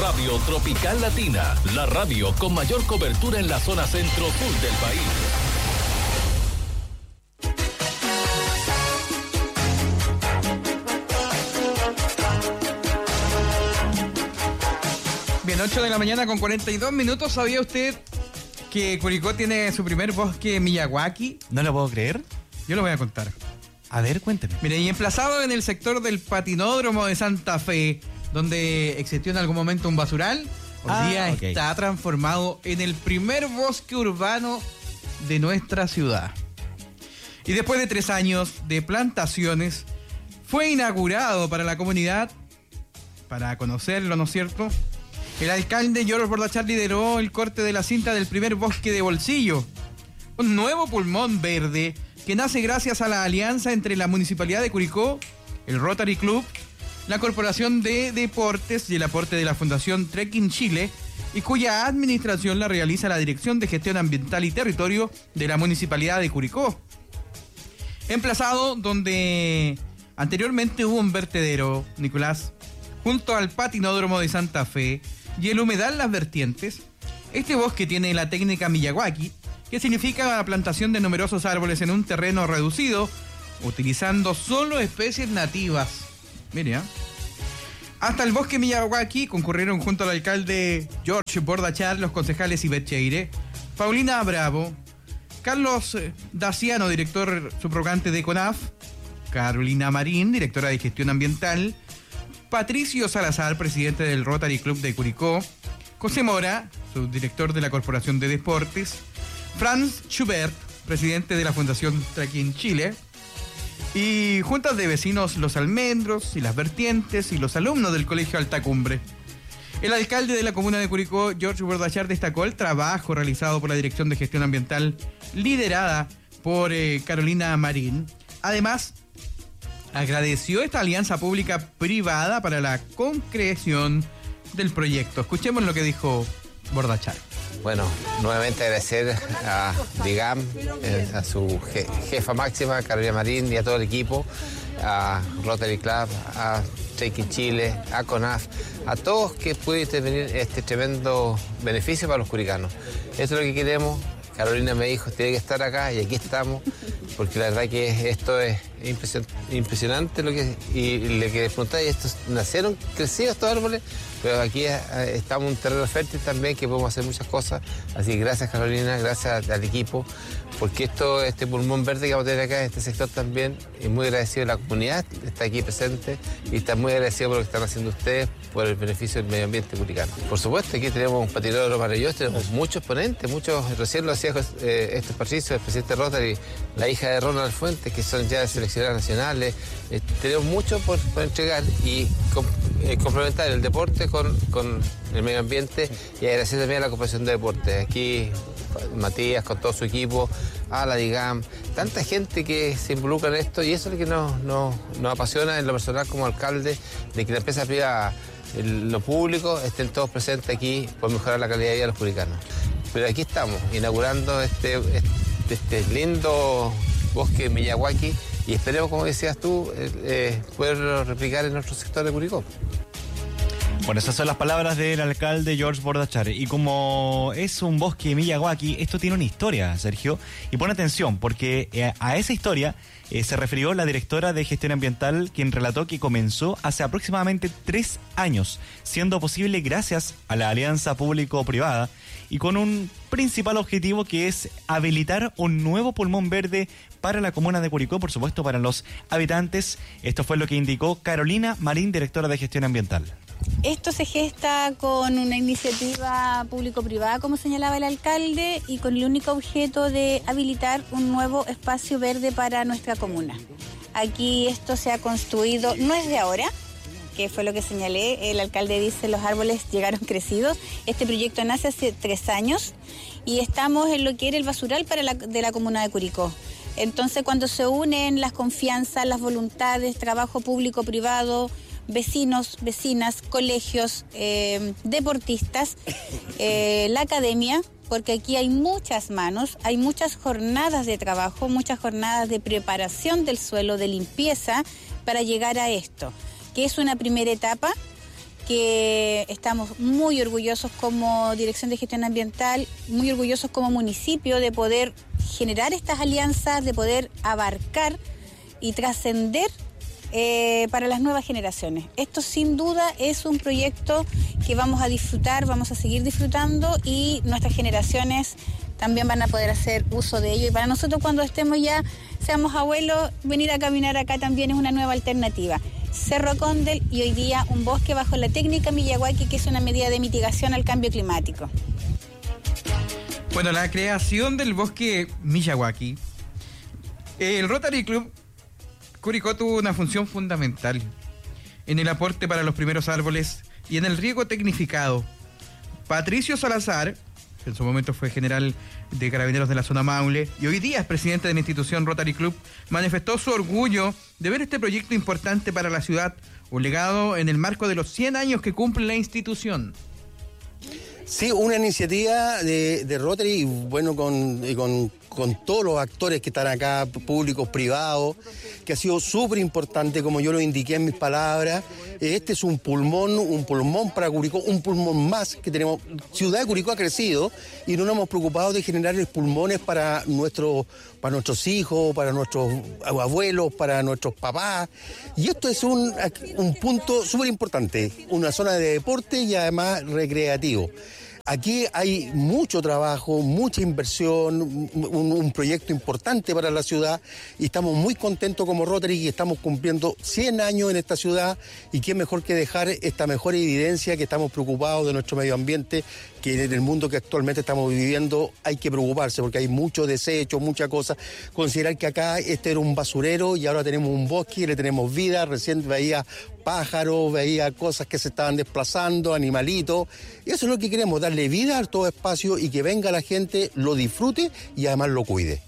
Radio Tropical Latina, la radio con mayor cobertura en la zona centro-sur del país. Bien, 8 de la mañana con 42 minutos. ¿Sabía usted que Curicó tiene su primer bosque Miyawaki? No lo puedo creer. Yo lo voy a contar. A ver, cuénteme. Mire, y emplazado en el sector del patinódromo de Santa Fe, donde existió en algún momento un basural, hoy día está transformado en el primer bosque urbano de nuestra ciudad. Y después de 3 años de plantaciones, fue inaugurado para la comunidad, para conocerlo, ¿no es cierto? El alcalde George Bordachar lideró el corte de la cinta del primer bosque de bolsillo, un nuevo pulmón verde que nace gracias a la alianza entre la Municipalidad de Curicó, el Rotary Club, la Corporación de Deportes y el aporte de la Fundación Trekking Chile, y cuya administración la realiza la Dirección de Gestión Ambiental y Territorio de la Municipalidad de Curicó. Emplazado donde anteriormente hubo un vertedero, Nicolás, junto al patinódromo de Santa Fe y el humedal Las Vertientes, este bosque tiene la técnica Miyawaki, que significa la plantación de numerosos árboles en un terreno reducido, utilizando solo especies nativas. Mire, hasta el bosque Miyawaki concurrieron junto al alcalde George Bordachar, los concejales Ivette Cheire, Paulina Bravo, Carlos Daciano, director subrogante de CONAF, Carolina Marín, directora de Gestión Ambiental, Patricio Salazar, presidente del Rotary Club de Curicó, José Mora, subdirector de la Corporación de Deportes, Franz Schubert, presidente de la Fundación Trekking Chile, y juntas de vecinos Los Almendros y Las Vertientes y los alumnos del Colegio Alta Cumbre. El alcalde de la comuna de Curicó, George Bordachar, destacó el trabajo realizado por la Dirección de Gestión Ambiental, liderada por Carolina Marín. Además, agradeció esta alianza pública-privada para la concreción del proyecto. Escuchemos lo que dijo Bordachar. Bueno, nuevamente agradecer a DIGAM, a su jefa máxima, Carolina Marín, y a todo el equipo, a Rotary Club, a Trekking Chile, a CONAF, a todos que pueden intervenir este tremendo beneficio para los curicanos. Esto es lo que queremos. Carolina me dijo, tiene que estar acá, y aquí estamos, porque la verdad que esto es impresionante lo que preguntáis, estos nacieron crecidos estos árboles, pero aquí estamos en un terreno fértil también que podemos hacer muchas cosas. Así que gracias, Carolina, gracias al equipo, porque este pulmón verde que vamos a tener acá en este sector también, es muy agradecido de la comunidad, está aquí presente, y está muy agradecido por lo que están haciendo ustedes, por el beneficio del medio ambiente curicano. Por supuesto, aquí tenemos un patinódromo maravilloso, tenemos muchos ponentes, recién lo hacía este Patricio, el presidente Rotary, la hija de Ronald Fuentes, que son ya seleccionadas nacionales. Tenemos mucho por entregar y complementar el deporte con el medio ambiente, y agradecer también a la Corporación de Deportes. Aquí Matías con todo su equipo, a la DIGAM, tanta gente que se involucra en esto, y eso es lo que nos apasiona en lo personal como alcalde, de que la empresa privada, lo público, estén todos presentes aquí por mejorar la calidad de vida de los curicanos. Pero aquí estamos, inaugurando este lindo bosque Miyawaki, y esperemos, como decías tú, poderlo replicar en nuestro sector de Curicó. Bueno, esas son las palabras del alcalde George Bordachar. Y como es un bosque Miyawaki, esto tiene una historia, Sergio. Y pon atención, porque a esa historia se refirió la directora de Gestión Ambiental, quien relató que comenzó hace aproximadamente 3 años, siendo posible gracias a la alianza público-privada y con un principal objetivo, que es habilitar un nuevo pulmón verde para la comuna de Curicó, por supuesto para los habitantes. Esto fue lo que indicó Carolina Marín, directora de Gestión Ambiental. Esto se gesta con una iniciativa público-privada, como señalaba el alcalde, y con el único objeto de habilitar un nuevo espacio verde para nuestra comuna. Aquí esto se ha construido, no es de ahora, que fue lo que señalé, el alcalde dice los árboles llegaron crecidos. Este proyecto nace hace 3 años y estamos en lo que era el basural de la comuna de Curicó. Entonces, cuando se unen las confianzas, las voluntades, trabajo público-privado, vecinos, vecinas, colegios, deportistas, la academia, porque aquí hay muchas manos, hay muchas jornadas de trabajo, muchas jornadas de preparación del suelo, de limpieza, para llegar a esto, que es una primera etapa que estamos muy orgullosos como Dirección de Gestión Ambiental, muy orgullosos como municipio de poder generar estas alianzas, de poder abarcar y trascender para las nuevas generaciones. Esto sin duda es un proyecto que vamos a disfrutar, vamos a seguir disfrutando y nuestras generaciones también van a poder hacer uso de ello. Y para nosotros cuando estemos ya, seamos abuelos, venir a caminar acá también es una nueva alternativa. Cerro Condel y hoy día un bosque bajo la técnica Miyawaki, que es una medida de mitigación al cambio climático. Bueno, la creación del bosque Miyawaki, el Rotary Club Curicó tuvo una función fundamental en el aporte para los primeros árboles y en el riego tecnificado. Patricio Salazar, que en su momento fue general de Carabineros de la zona Maule y hoy día es presidente de la institución Rotary Club, manifestó su orgullo de ver este proyecto importante para la ciudad, un legado en el marco de los 100 años que cumple la institución. Sí, una iniciativa de Rotary, y bueno, con todos los actores que están acá, públicos, privados, que ha sido súper importante, como yo lo indiqué en mis palabras. Este es un pulmón para Curicó, un pulmón más que tenemos. Ciudad de Curicó ha crecido y no nos hemos preocupado de generar pulmones para nuestros hijos, para nuestros abuelos, para nuestros papás. Y esto es un punto súper importante, una zona de deporte y además recreativo. Aquí hay mucho trabajo, mucha inversión, un proyecto importante para la ciudad y estamos muy contentos como Rotary que estamos cumpliendo 100 años en esta ciudad y qué mejor que dejar esta mejor evidencia que estamos preocupados de nuestro medio ambiente, que en el mundo que actualmente estamos viviendo hay que preocuparse porque hay mucho desecho, mucha cosa. Considerar que acá este era un basurero y ahora tenemos un bosque, le tenemos vida, recién veía pájaros, veía cosas que se estaban desplazando, animalitos. Y eso es lo que queremos, darle vida a todo espacio y que venga la gente, lo disfrute y además lo cuide.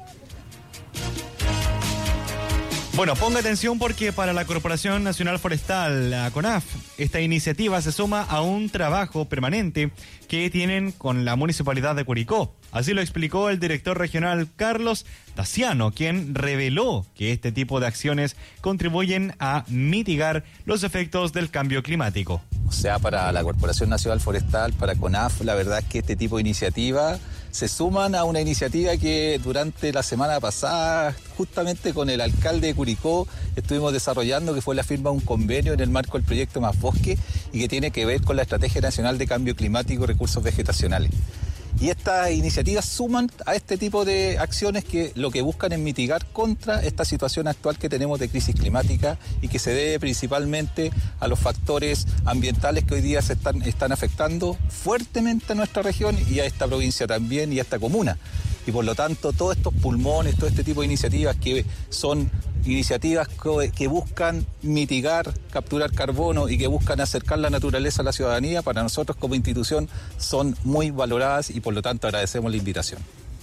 Bueno, ponga atención porque para la Corporación Nacional Forestal, la CONAF, esta iniciativa se suma a un trabajo permanente que tienen con la Municipalidad de Curicó. Así lo explicó el director regional Carlos Daciano, quien reveló que este tipo de acciones contribuyen a mitigar los efectos del cambio climático. O sea, para la Corporación Nacional Forestal, para CONAF, la verdad es que este tipo de iniciativas se suman a una iniciativa que durante la semana pasada, justamente con el alcalde de Curicó, estuvimos desarrollando, que fue la firma de un convenio en el marco del proyecto Más Bosque y que tiene que ver con la Estrategia Nacional de Cambio Climático y Recursos Vegetacionales. Y estas iniciativas suman a este tipo de acciones que lo que buscan es mitigar contra esta situación actual que tenemos de crisis climática y que se debe principalmente a los factores ambientales que hoy día se están afectando fuertemente a nuestra región y a esta provincia también y a esta comuna. Y por lo tanto, todos estos pulmones, todo este tipo de iniciativas que son iniciativas que buscan mitigar, capturar carbono y que buscan acercar la naturaleza a la ciudadanía, para nosotros como institución son muy valoradas y por lo tanto agradecemos la invitación.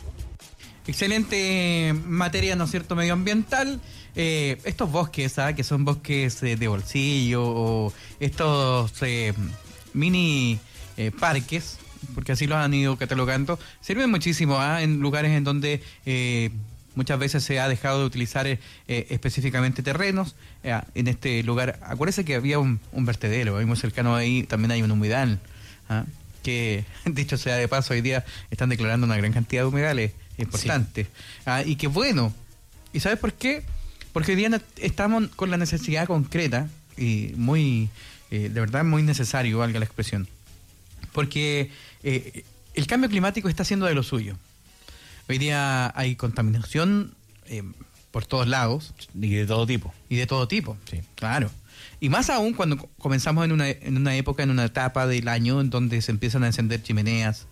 Excelente materia, ¿no es cierto?, medioambiental. Estos bosques, que son bosques de bolsillo o estos mini parques, porque así los han ido catalogando, sirven muchísimo en lugares en donde muchas veces se ha dejado de utilizar específicamente terrenos. En este lugar, acuérdense que había un vertedero, ahí muy cercano ahí también hay un humedal, que dicho sea de paso, hoy día están declarando una gran cantidad de humedales importantes. Sí. Y que bueno, ¿y sabes por qué? Porque hoy día estamos con la necesidad concreta y muy, de verdad muy necesario, valga la expresión, porque el cambio climático está haciendo de lo suyo. Hoy día hay contaminación por todos lados. Y de todo tipo. Y de todo tipo, sí, claro. Y más aún cuando comenzamos en una época, en una etapa del año en donde se empiezan a encender chimeneas,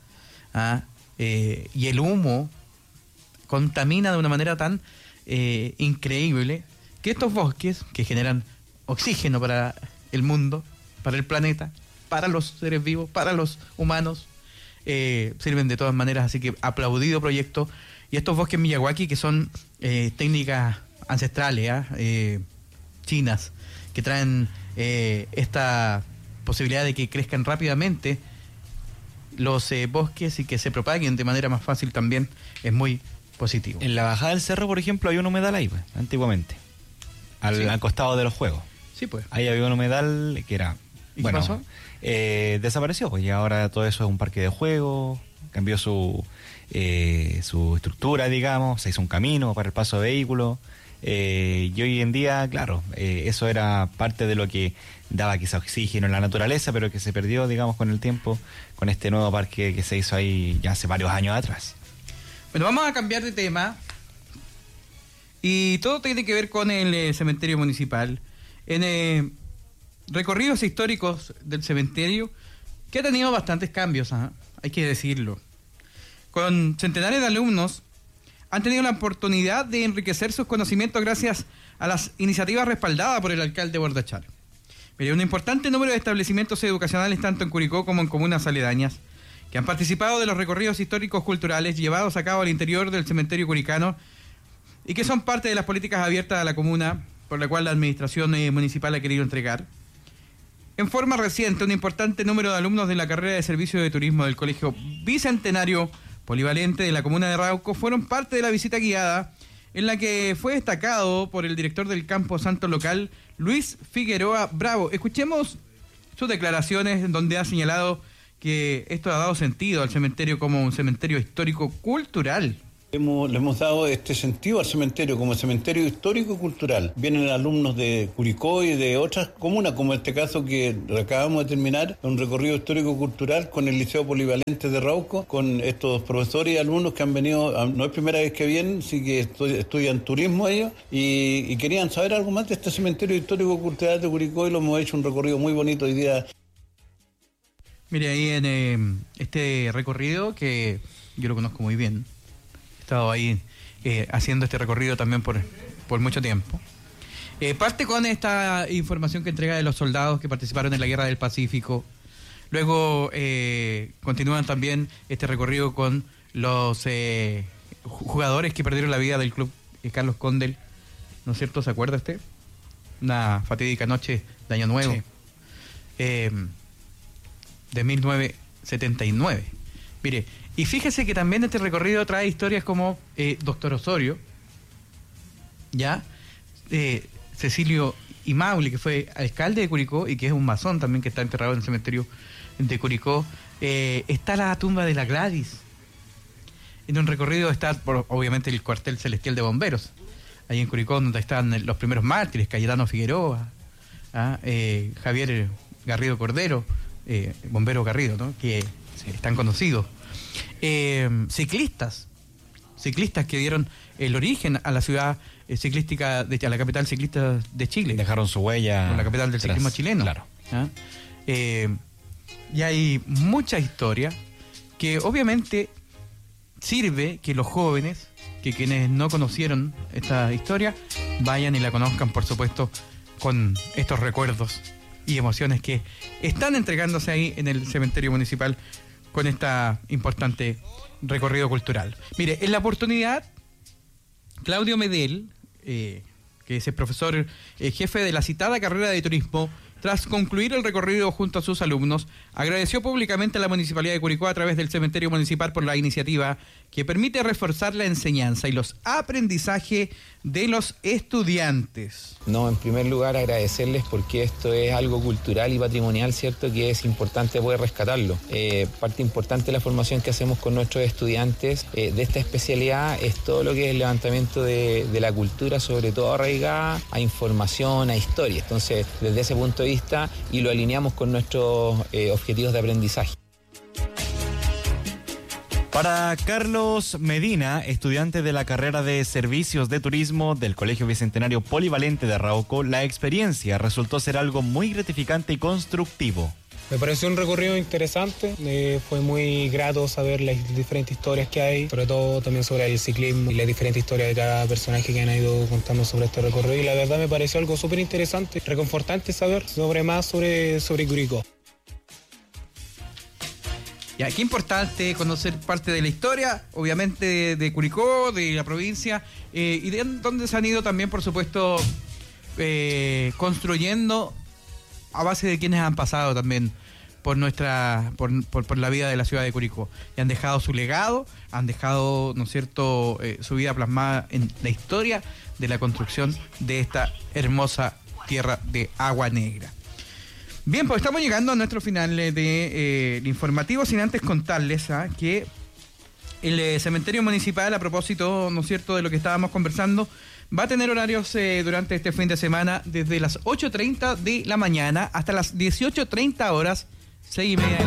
y el humo contamina de una manera tan increíble que estos bosques que generan oxígeno para el mundo, para el planeta, para los seres vivos, para los humanos, sirven de todas maneras. Así que aplaudido proyecto. Y estos bosques Miyawaki, que son técnicas ancestrales, chinas, que traen esta posibilidad de que crezcan rápidamente los bosques y que se propaguen de manera más fácil, también es muy positivo. En la bajada del cerro, por ejemplo, hay un humedal ahí, antiguamente, al costado de los juegos. Sí, pues. Ahí había un humedal que era ¿Y qué pasó? Desapareció, y ahora todo eso es un parque de juegos, cambió su estructura, digamos, se hizo un camino para el paso de vehículos, y hoy en día, claro, eso era parte de lo que daba quizá oxígeno en la naturaleza, pero que se perdió, digamos, con el tiempo, con este nuevo parque que se hizo ahí ya hace varios años atrás. Bueno, vamos a cambiar de tema, y todo tiene que ver con el cementerio municipal. En recorridos históricos del cementerio, que ha tenido bastantes cambios, hay que decirlo. Con centenares de alumnos, han tenido la oportunidad de enriquecer sus conocimientos gracias a las iniciativas respaldadas por el alcalde Bordachar. Mire, un importante número de establecimientos educacionales, tanto en Curicó como en comunas aledañas, que han participado de los recorridos históricos culturales llevados a cabo al interior del cementerio curicano y que son parte de las políticas abiertas a la comuna, por la cual la administración municipal ha querido entregar. En forma reciente, un importante número de alumnos de la carrera de Servicio de Turismo del Colegio Bicentenario Polivalente de la comuna de Arauco fueron parte de la visita guiada, en la que fue destacado por el director del campo santo local, Luis Figueroa Bravo. Escuchemos sus declaraciones, donde ha señalado que esto ha dado sentido al cementerio como un cementerio histórico-cultural. Le hemos dado este sentido al cementerio como cementerio histórico-cultural. Vienen alumnos de Curicó y de otras comunas, como este caso que acabamos de terminar, un recorrido histórico-cultural con el Liceo Polivalente de Arauco, con estos profesores y alumnos que han venido, no es primera vez que vienen, sí que estudian turismo ellos, y querían saber algo más de este cementerio histórico-cultural de Curicó, y lo hemos hecho un recorrido muy bonito hoy día. Mire, ahí en este recorrido, que yo lo conozco muy bien, he estado ahí haciendo este recorrido también por mucho tiempo. Parte con esta información que entrega de los soldados que participaron en la Guerra del Pacífico. Luego continúan también este recorrido con los jugadores que perdieron la vida del club Carlos Condel, ¿no es cierto? ¿Se acuerda usted? Una fatídica noche de Año Nuevo, sí. De 1979. Mire, y fíjese que también este recorrido trae historias como Doctor Osorio, ¿ya? Cecilio Imauli, que fue alcalde de Curicó y que es un masón también, que está enterrado en el cementerio de Curicó. Está la tumba de la Gladys. En un recorrido está, obviamente, el cuartel celestial de bomberos, ahí en Curicó, donde están los primeros mártires, Cayetano Figueroa, Javier Garrido Cordero, bombero Garrido, ¿no? Que están conocidos. Ciclistas que dieron el origen a la ciudad ciclística, a la capital ciclista de Chile. Dejaron su huella. La capital del ciclismo chileno. Claro. Y hay mucha historia que obviamente sirve que los jóvenes, que quienes no conocieron esta historia, vayan y la conozcan, por supuesto, con estos recuerdos y emociones que están entregándose ahí en el cementerio municipal con esta importante recorrido cultural. Mire, en la oportunidad, Claudio Medel, que es el profesor jefe de la citada carrera de turismo, tras concluir el recorrido junto a sus alumnos, agradeció públicamente a la Municipalidad de Curicó a través del cementerio municipal por la iniciativa que permite reforzar la enseñanza y los aprendizajes de los estudiantes. No, en primer lugar agradecerles porque esto es algo cultural y patrimonial, ¿cierto? Que es importante poder rescatarlo. Parte importante de la formación que hacemos con nuestros estudiantes de esta especialidad es todo lo que es el levantamiento de la cultura, sobre todo arraigada a información, a historia. Entonces, desde ese punto de vista, y lo alineamos con nuestros objetivos de aprendizaje. Para Carlos Medina, estudiante de la carrera de Servicios de Turismo del Colegio Bicentenario Polivalente de Arauco, la experiencia resultó ser algo muy gratificante y constructivo. Me pareció un recorrido interesante, fue muy grato saber las diferentes historias que hay, sobre todo también sobre el ciclismo y las diferentes historias de cada personaje que han ido contando sobre este recorrido, y la verdad me pareció algo súper interesante, reconfortante saber sobre Curicó. Ya, qué importante conocer parte de la historia, obviamente de Curicó, de la provincia, y de donde se han ido también, por supuesto, construyendo a base de quienes han pasado también por la vida de la ciudad de Curicó. Y han dejado su legado, han dejado, ¿no es cierto?, su vida plasmada en la historia de la construcción de esta hermosa tierra de agua negra. Bien, pues estamos llegando a nuestro final de informativo, sin antes contarles que el cementerio municipal, a propósito, ¿no es cierto?, de lo que estábamos conversando, va a tener horarios durante este fin de semana desde las 8:30 de la mañana hasta las 18:30 horas, 6:30 de la